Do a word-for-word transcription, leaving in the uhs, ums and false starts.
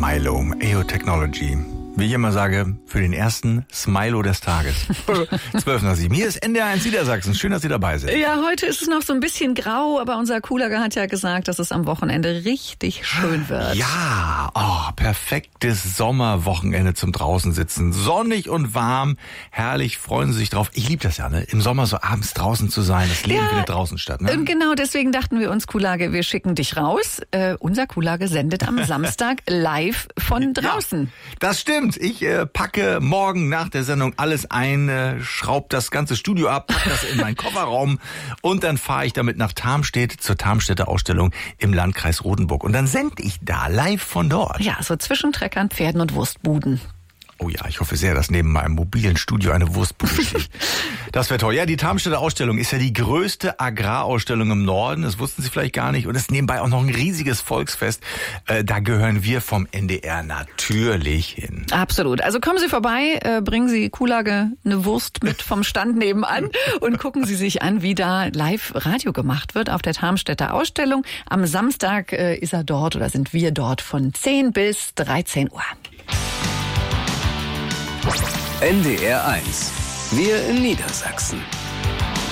Smilo, A O Technology. Wie ich immer sage, für den ersten Smilo des Tages. zwölf Uhr sieben. Hier ist N D R eins Niedersachsen. Schön, dass Sie dabei sind. Ja, heute ist es noch so ein bisschen grau, aber unser Kulager hat ja gesagt, dass es am Wochenende richtig schön wird. Ja, oh, perfektes Sommerwochenende zum draußen sitzen. Sonnig und warm, herrlich, freuen Sie sich drauf. Ich liebe das ja, ne? Im Sommer so abends draußen zu sein. Das Leben ja, findet draußen statt, ne? Genau, deswegen dachten wir uns, Kulage, wir schicken dich raus. Äh, unser Kulage sendet am Samstag live von draußen. Ja, das stimmt. Ich äh, packe morgen nach der Sendung alles ein, äh, schraub das ganze Studio ab, pack das in meinen Kofferraum und dann fahre ich damit nach Tarmstedt zur Tarmstädter Ausstellung im Landkreis Rotenburg. Und dann sende ich da live von dort. Ja, so zwischen Treckern, Pferden und Wurstbuden. Oh ja, ich hoffe sehr, dass neben meinem mobilen Studio eine Wurstbude steht. Das wäre toll. Ja, die Tarmstädter Ausstellung ist ja die größte Agrarausstellung im Norden. Das wussten Sie vielleicht gar nicht. Und es ist nebenbei auch noch ein riesiges Volksfest. Äh, da gehören wir vom N D R natürlich hin. Absolut. Also kommen Sie vorbei, äh, bringen Sie Kulage eine Wurst mit vom Stand nebenan und gucken Sie sich an, wie da live Radio gemacht wird auf der Tarmstädter Ausstellung. Am Samstag äh, ist er dort oder sind wir dort von zehn bis dreizehn Uhr. N D R eins. Wir in Niedersachsen.